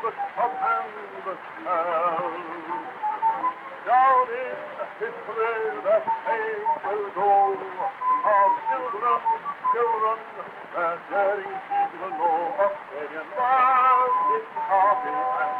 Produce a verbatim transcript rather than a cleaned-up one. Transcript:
of endless hell. Down in history that name will go of children, children, that daring deeds will know of Fabian Bard in coffee and